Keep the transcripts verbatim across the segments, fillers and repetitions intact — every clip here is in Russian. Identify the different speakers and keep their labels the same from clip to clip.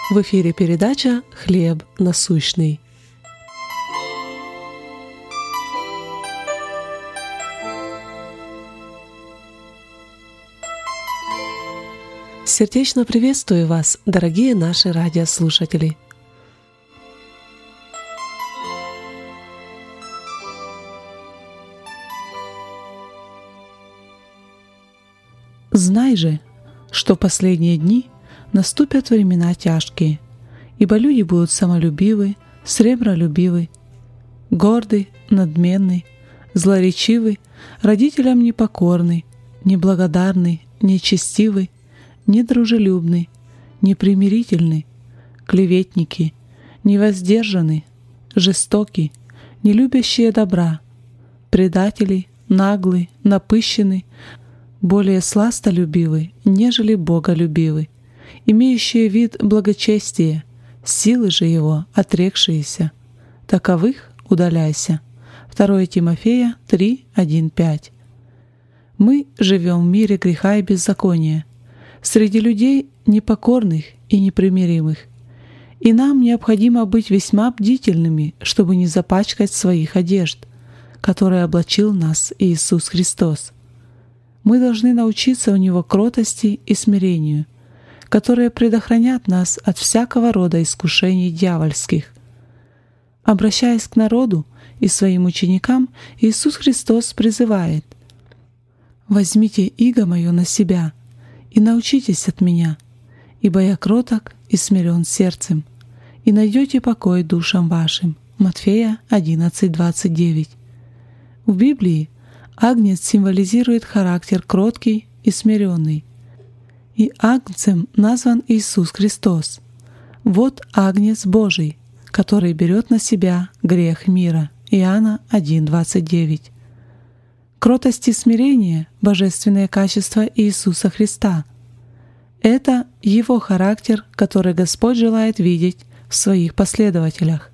Speaker 1: В эфире передача «Хлеб насущный». Сердечно приветствую вас, дорогие наши радиослушатели! Знай же, что в последние дни наступят времена тяжкие, ибо люди будут самолюбивы, сребролюбивы, горды, надменны, злоречивы, родителям непокорны, неблагодарны, нечестивы, недружелюбны, непримирительны, клеветники, невоздержаны, жестоки, нелюбящие добра, предатели, наглы, напыщены, более сластолюбивы, нежели боголюбивы, имеющие вид благочестия, силы же его отрекшиеся. Таковых удаляйся. второе Тимофея три, один, пять. Мы живем в мире греха и беззакония, среди людей непокорных и непримиримых, и нам необходимо быть весьма бдительными, чтобы не запачкать своих одежд, которые облачил нас Иисус Христос. Мы должны научиться у Него кротости и смирению, которые предохранят нас от всякого рода искушений дьявольских. Обращаясь к народу и своим ученикам, Иисус Христос призывает: «Возьмите иго мое на себя и научитесь от меня, ибо я кроток и смирен сердцем, и найдете покой душам вашим». Матфея одиннадцать, двадцать девять. В Библии агнец символизирует характер кроткий и смиренный, и агнцем назван Иисус Христос. Вот агнец Божий, который берет на себя грех мира. Иоанна один, двадцать девять. Кротость и смирение — божественные качества Иисуса Христа. Это Его характер, который Господь желает видеть в Своих последователях.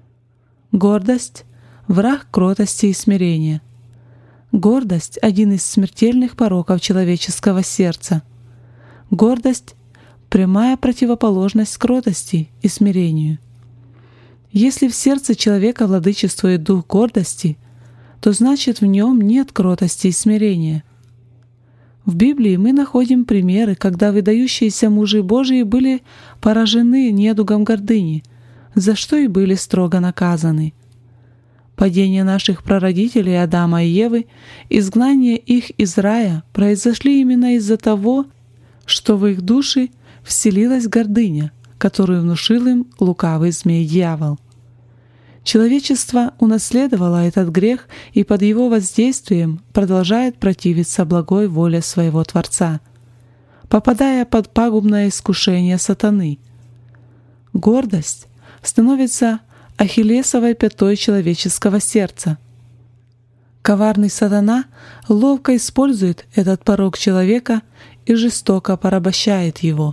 Speaker 1: Гордость — враг кротости и смирения. Гордость — один из смертельных пороков человеческого сердца. Гордость — прямая противоположность кротости и смирению. Если в сердце человека владычествует дух гордости, то значит в нем нет кротости и смирения. В Библии мы находим примеры, когда выдающиеся мужи Божии были поражены недугом гордыни, за что и были строго наказаны. Падение наших прародителей Адама и Евы, изгнание их из рая произошли именно из-за того, что в их души вселилась гордыня, которую внушил им лукавый змей-дьявол. Человечество унаследовало этот грех и под его воздействием продолжает противиться благой воле своего Творца, попадая под пагубное искушение сатаны. Гордость становится ахиллесовой пятой человеческого сердца. Коварный сатана ловко использует этот порок человека и жестоко порабощает его.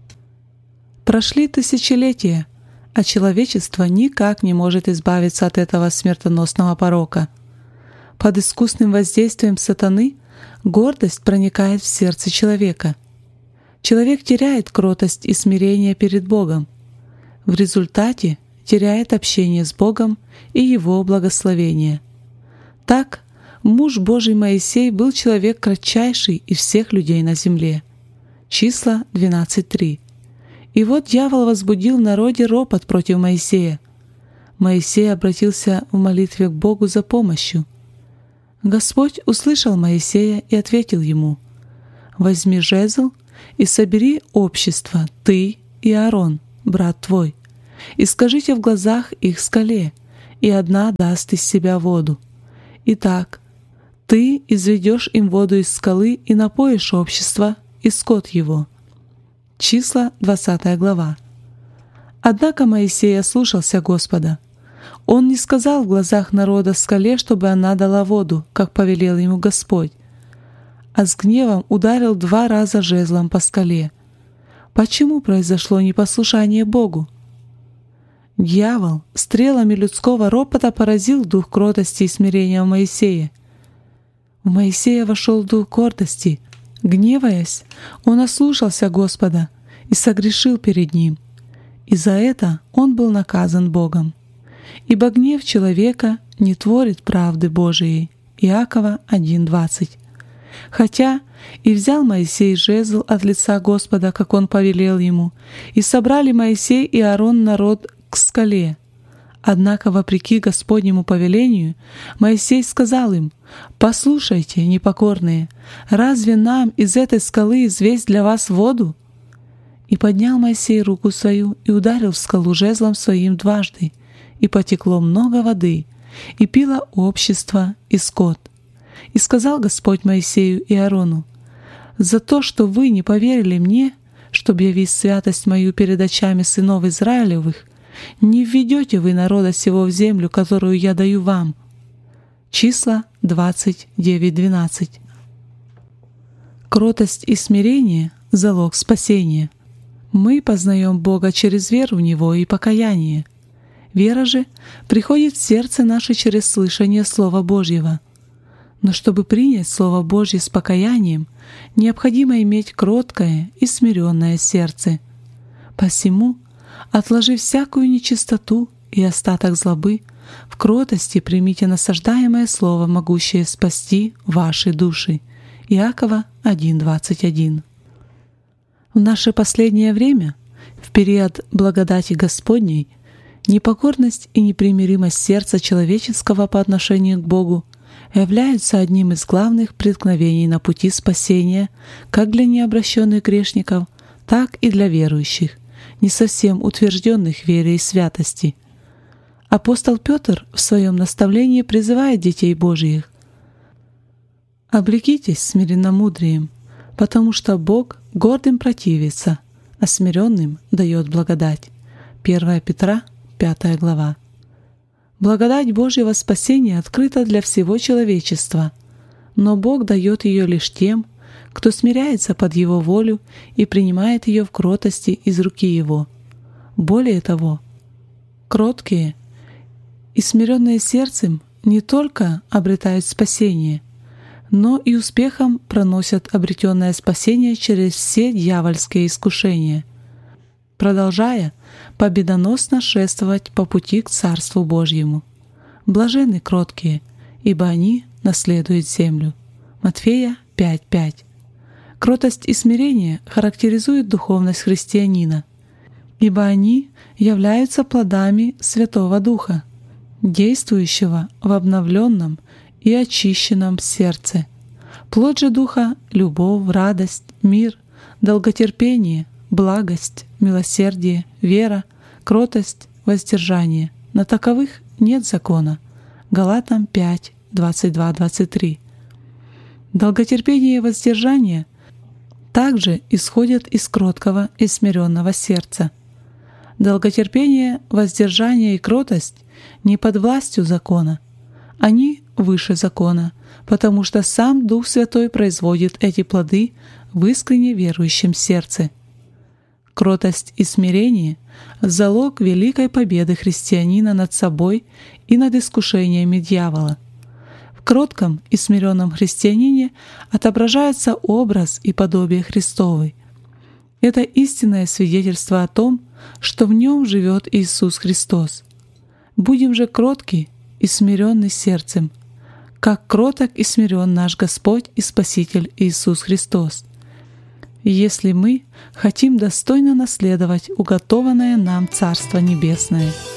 Speaker 1: Прошли тысячелетия, а человечество никак не может избавиться от этого смертоносного порока. Под искусным воздействием сатаны гордость проникает в сердце человека. Человек теряет кротость и смирение перед Богом. В результате теряет общение с Богом и Его благословение. Так, муж Божий Моисей был человек кратчайший из всех людей на земле. Числа двенадцать три. И вот дьявол возбудил в народе ропот против Моисея. Моисей обратился в молитве к Богу за помощью. Господь услышал Моисея и ответил ему: «Возьми жезл и собери общество, ты и Аарон, брат твой, и скажите в глазах их скале, и одна даст из себя воду. Итак, ты изведешь им воду из скалы и напоишь общество и скот его». Числа двадцатая глава. Однако Моисей ослушался Господа. Он не сказал в глазах народа скале, чтобы она дала воду, как повелел ему Господь, а с гневом ударил два раза жезлом по скале. Почему произошло непослушание Богу? Дьявол стрелами людского ропота поразил дух кротости и смирения в Моисее. В Моисея вошел дух гордости. Гневаясь, он ослушался Господа и согрешил перед Ним. и за это он был наказан Богом. Ибо гнев человека не творит правды Божией. Иакова один двадцать. Хотя и взял Моисей жезл от лица Господа, как он повелел ему, и собрали Моисей и Аарон народ к скале. Однако, вопреки Господнему повелению, Моисей сказал им: «Послушайте, непокорные, разве нам из этой скалы известь для вас воду?» И поднял Моисей руку свою и ударил в скалу жезлом своим дважды, и потекло много воды, и пило общество и скот. И сказал Господь Моисею и Аарону: «За то, что вы не поверили мне, чтобы явить святость мою перед очами сынов Израилевых, не введете вы народа сего в землю, которую я даю вам». Числа двадцать девять двенадцать. Кротость и смирение — залог спасения. Мы познаем Бога через веру в Него и покаяние. Вера же приходит в сердце наше через слышание Слова Божьего. Но чтобы принять Слово Божье с покаянием, необходимо иметь кроткое и смиренное сердце. Посему, отложив всякую нечистоту и остаток злобы, в кротости примите насаждаемое Слово, могущее спасти ваши души. Иакова один двадцать один. В наше последнее время, в период благодати Господней, непокорность и непримиримость сердца человеческого по отношению к Богу являются одним из главных преткновений на пути спасения как для необращенных грешников, так и для верующих, не совсем утвержденных в вере и святости. Апостол Петр в своем наставлении призывает детей Божьих: «Облекитесь смиренномудрием, потому что Бог гордым противится, а смиренным дает благодать». первое Петра, пятая глава. Благодать Божьего спасения открыта для всего человечества, но Бог дает ее лишь тем, кто смиряется под Его волю и принимает ее в кротости из руки Его. Более того, кроткие и смиренные сердцем не только обретают спасение, но и успехом проносят обретенное спасение через все дьявольские искушения, продолжая победоносно шествовать по пути к Царству Божьему. Блаженны кроткие, ибо они наследуют землю. Матфея пять пять. Кротость и смирение характеризуют духовность христианина, ибо они являются плодами Святого Духа, действующего в обновленном и очищенном сердце. Плод же Духа — любовь, радость, мир, долготерпение, благость, милосердие, вера, кротость, воздержание. На таковых нет закона. Галатам пять двадцать два двадцать три. Долготерпение и воздержание также исходят из кроткого и смиренного сердца. Долготерпение, воздержание и кротость не под властью закона. Они выше закона, потому что сам Дух Святой производит эти плоды в искренне верующем сердце. Кротость и смирение — залог великой победы христианина над собой и над искушениями дьявола. В кротком и смиренном христианине отображается образ и подобие Христовы. Это истинное свидетельство о том, что в нем живет Иисус Христос. Будем же кротки и смиренны сердцем, как кроток и смирен наш Господь и Спаситель Иисус Христос, если мы хотим достойно наследовать уготованное нам Царство Небесное.